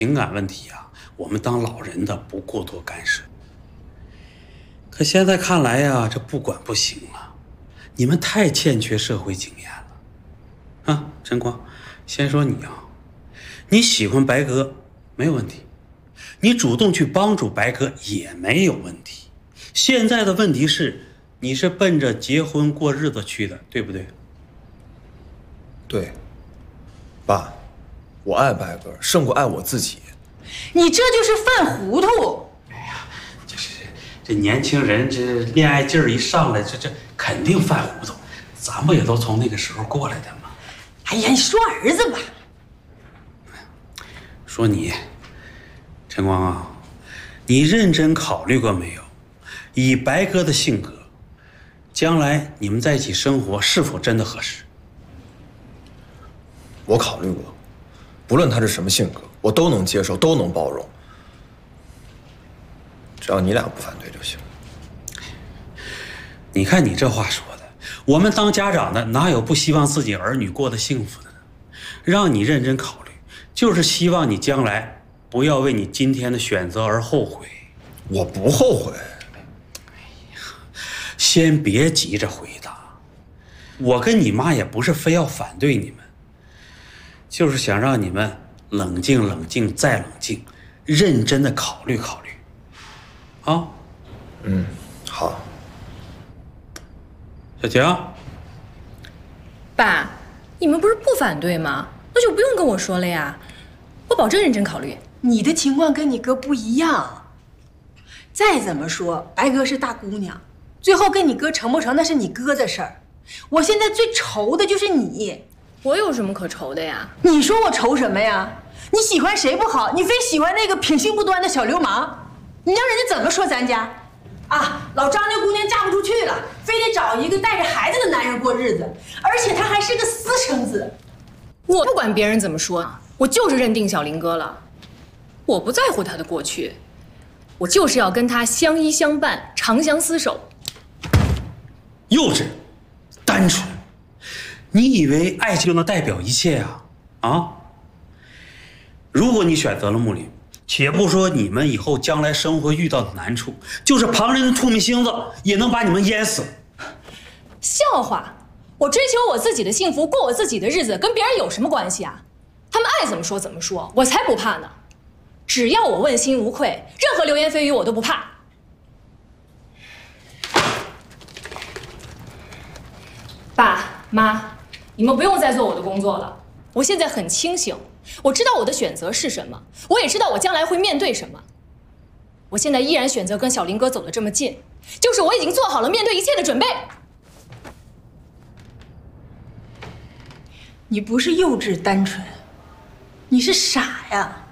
情感问题啊，我们当老人的不过多干涉。可现在看来呀，这不管不行了，你们太欠缺社会经验了。啊，陈光，先说你啊，你喜欢白哥没有问题，你主动去帮助白哥也没有问题。现在的问题是，你是奔着结婚过日子去的，对不对？ 对，爸，我爱白哥胜过爱我自己。 你这就是犯糊涂。 哎呀，这年轻人这恋爱劲儿一上来，这肯定犯糊涂。咱们也都从那个时候过来的嘛。 哎呀，你说儿子吧。 说你，陈光啊，你认真考虑过没有？以白哥的性格，将来你们在一起生活是否真的合适？ 我考虑过，不论他是什么性格，我都能接受，都能包容，只要你俩不反对就行。 你看你这话说的，我们当家长的哪有不希望自己儿女过得幸福的呢？让你认真考虑，就是希望你将来不要为你今天的选择而后悔。 我不后悔。 先别急着回答，我跟你妈也不是非要反对你们，就是想让你们冷静冷静再冷静，认真的考虑考虑。啊？ 好。 小晴， 爸，你们不是不反对吗？那就不用跟我说了呀，我保证认真考虑。 你的情况跟你哥不一样。再怎么说，白哥是大姑娘，最后跟你哥成不成那是你哥的事儿。我现在最愁的就是你。 我有什么可愁的呀？ 你说我愁什么呀？你喜欢谁不好，你非喜欢那个品行不端的小流氓，你让人家怎么说咱家？啊，老张家姑娘嫁不出去了，非得找一个带着孩子的男人过日子，而且他还是个私生子。 我不管别人怎么说，我就是认定小林哥了。我不在乎他的过去，我就是要跟他相依相伴，长相厮守。 幼稚，单纯，你以为爱情就能代表一切呀？啊？如果你选择了穆林，且不说你们以后将来生活遇到的难处，就是旁人的唾沫星子也能把你们淹死。 笑话！我追求我自己的幸福，过我自己的日子，跟别人有什么关系啊？他们爱怎么说怎么说，我才不怕呢。只要我问心无愧，任何流言蜚语我都不怕。爸妈，你们不用再做我的工作了。我现在很清醒，我知道我的选择是什么，我也知道我将来会面对什么。我现在依然选择跟小林哥走得这么近，就是我已经做好了面对一切的准备。 你不是幼稚单纯，你是傻呀。